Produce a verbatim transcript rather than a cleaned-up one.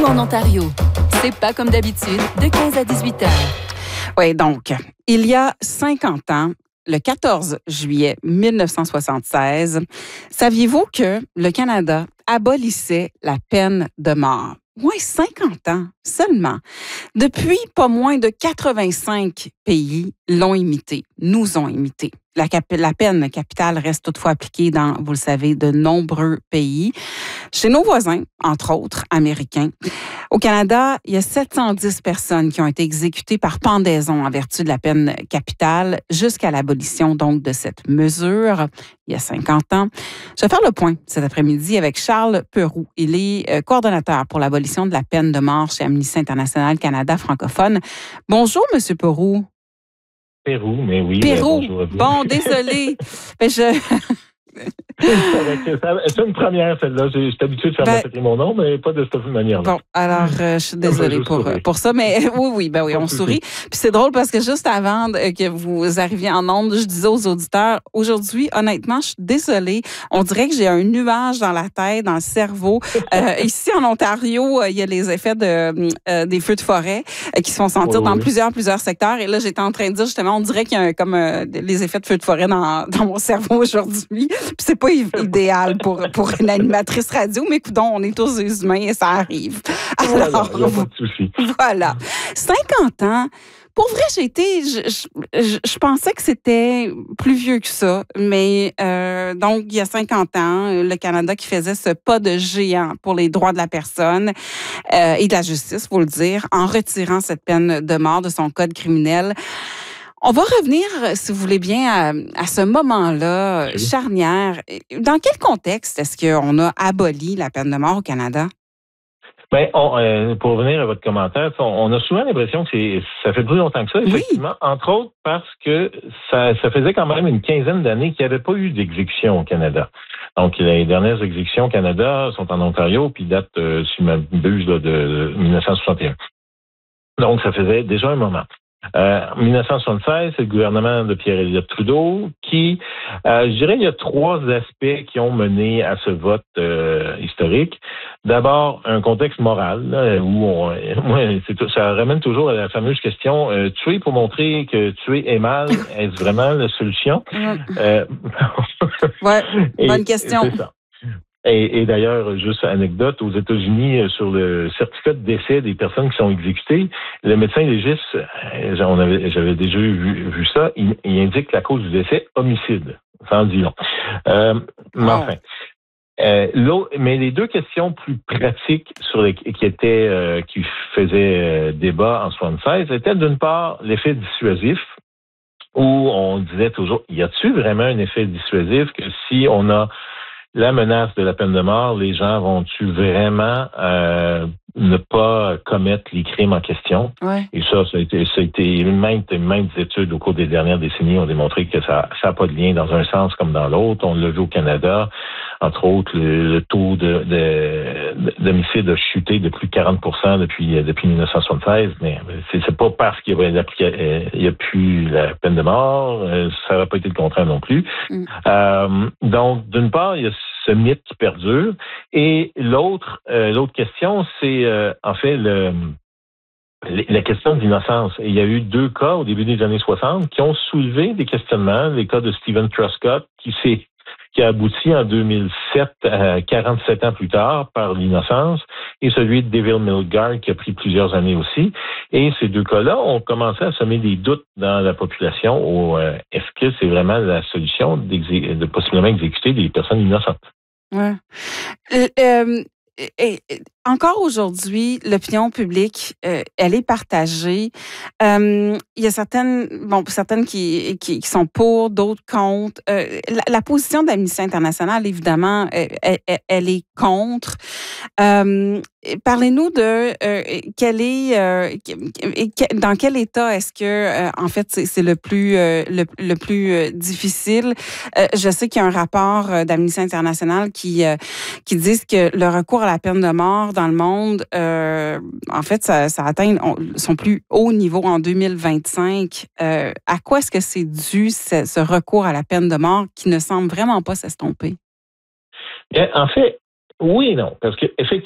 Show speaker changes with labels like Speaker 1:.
Speaker 1: En Ontario, c'est pas comme d'habitude, de quinze à dix-huit heures.
Speaker 2: Oui, donc, il y a cinquante ans, le quatorze juillet mille neuf cent soixante-seize, saviez-vous que le Canada abolissait la peine de mort? Oui, cinquante ans seulement. Depuis, pas moins de quatre-vingt-cinq pays l'ont imité, nous ont imité. La, cap- la peine capitale reste toutefois appliquée dans, vous le savez, de nombreux pays. Chez nos voisins, entre autres, américains. Au Canada, il y a sept cent dix personnes qui ont été exécutées par pendaison en vertu de la peine capitale jusqu'à l'abolition donc de cette mesure il y a cinquante ans. Je vais faire le point cet après-midi avec Charles Peroux. Il est euh, coordonnateur pour l'abolition de la peine de mort chez Amnesty International Canada francophone. Bonjour, Monsieur Peroux.
Speaker 3: Pérou, mais oui.
Speaker 2: Pérou.
Speaker 3: Ben, bonjour à vous.
Speaker 2: Bon, désolé. Ben, je...
Speaker 3: C'est une première, celle-là. Je suis habitué de faire
Speaker 2: Ben,
Speaker 3: répéter mon nom, mais pas de cette manière-là.
Speaker 2: Bon, alors, euh, je suis désolée
Speaker 3: juste
Speaker 2: pour,
Speaker 3: sourire.
Speaker 2: pour ça, mais oui, oui, ben oui,
Speaker 3: Pas
Speaker 2: on
Speaker 3: de souci.
Speaker 2: sourit. Puis c'est drôle parce que juste avant de- que vous arriviez en ondes, je disais aux auditeurs, aujourd'hui, honnêtement, je suis désolée. On dirait que j'ai un nuage dans la tête, dans le cerveau. Euh, ici, en Ontario, euh, il y a les effets de, euh, des feux de forêt euh, qui se font sentir
Speaker 3: Oui,
Speaker 2: dans
Speaker 3: oui.
Speaker 2: plusieurs, plusieurs secteurs. Et là, j'étais en train de dire, justement, on dirait qu'il y a un- comme euh, les effets de feux de forêt dans, dans mon cerveau aujourd'hui. Puis c'est pas i- idéal pour, pour une animatrice radio, mais écoutons, on est tous des humains et ça arrive.
Speaker 3: Voilà,
Speaker 2: Alors,
Speaker 3: il n'y a pas de souci.
Speaker 2: voilà. cinquante ans. Pour vrai, j'ai été. Je, je, je- je pensais que c'était plus vieux que ça, mais euh, donc, il y a cinquante ans, le Canada qui faisait ce pas de géant pour les droits de la personne euh, et de la justice, faut le dire, en retirant cette peine de mort de son code criminel. On va revenir, si vous voulez bien, à, à ce moment-là,
Speaker 3: Oui.
Speaker 2: charnière. Dans quel contexte est-ce qu'on a aboli la peine de mort au Canada?
Speaker 3: Ben, on, euh, pour revenir à votre commentaire, on, on a souvent l'impression que c'est, ça fait plus longtemps que ça,
Speaker 2: Oui.
Speaker 3: effectivement, entre autres parce que ça, ça faisait quand même une quinzaine d'années qu'il n'y avait pas eu d'exécution au Canada. Donc, les dernières exécutions au Canada sont en Ontario, puis datent, euh, si je m'abuse, là, de dix-neuf cent soixante et un. Donc, ça faisait déjà un moment. Euh, en dix-neuf cent soixante-seize, c'est le gouvernement de Pierre-Éliott Trudeau qui, euh, je dirais, il y a trois aspects qui ont mené à ce vote euh, historique. D'abord, un contexte moral, là, où on, moi, c'est tout- ça ramène toujours à la fameuse question euh, tuer pour montrer que tuer est mal, est-ce vraiment la solution? Euh,
Speaker 2: Ouais,
Speaker 3: et-
Speaker 2: bonne question.
Speaker 3: C'est ça. Et, et d'ailleurs, juste anecdote, aux États-Unis, euh, sur le certificat de décès des personnes qui sont exécutées, le médecin légiste, euh, on avait, j'avais déjà vu, vu ça, il, il indique la cause du décès homicide. Ça en dit long. Euh, mais
Speaker 2: Wow.
Speaker 3: enfin. Euh, l'autre- mais les deux questions plus pratiques sur les, qui étaient euh, qui faisaient euh, débat en soixante-seize étaient d'une part l'effet dissuasif, où on disait toujours, y a-t-il vraiment un effet dissuasif que si on a la menace de la peine de mort, les gens vont-tu vraiment euh, ne pas commettre les crimes en question?
Speaker 2: Ouais.
Speaker 3: Et ça, ça a été, ça a été maintes, maintes études au cours des dernières décennies ont démontré que ça n'a pas de lien dans un sens comme dans l'autre. On l'a vu au Canada, entre autres, le, le taux de, de, d'homicide a chuté de plus de quarante pour cent depuis, depuis dix-neuf cent soixante-seize, mais c'est, c'est pas parce qu'il y a, il y a plus la peine de mort, ça n'a pas été le contraire non plus.
Speaker 2: Mm.
Speaker 3: Euh, donc, d'une part, il y a ce mythe qui perdure, et l'autre, euh, l'autre question, c'est euh, en fait le la question d'innocence. Et il y a eu deux cas au début des années soixante qui ont soulevé des questionnements. Les cas de Stephen Truscott, qui s'est qui a abouti en deux mille sept, euh, quarante-sept ans plus tard, par l'innocence, et celui de Deville Milgard, qui a pris plusieurs années aussi. Et ces deux cas-là ont commencé à semer des doutes dans la population au euh, est-ce que c'est vraiment la solution d'exé- de possiblement exécuter des personnes innocentes?
Speaker 2: Ouais. Euh, euh, et- et- encore aujourd'hui, l'opinion publique, euh, elle est partagée. Euh, il y a certaines, bon, certaines qui, qui, qui sont pour, d'autres contre. Euh, la, la position d'Amnesty International, évidemment, euh, elle, elle, elle est contre. Euh, parlez-nous de euh, quel est, euh, que- dans quel état est-ce que, euh, en fait, c'est, c'est le plus, euh, le, le plus euh, difficile. Euh, je sais qu'il y a un rapport euh, d'Amnesty International qui, euh, qui dit que le recours à la peine de mort dans le monde, euh, en fait, ça, ça atteint on, son plus haut niveau en deux mille vingt-cinq. Euh, à quoi est-ce que c'est dû, ce, ce recours à la peine de mort qui ne semble vraiment pas s'estomper?
Speaker 3: En fait, oui et non, parce que effectivement,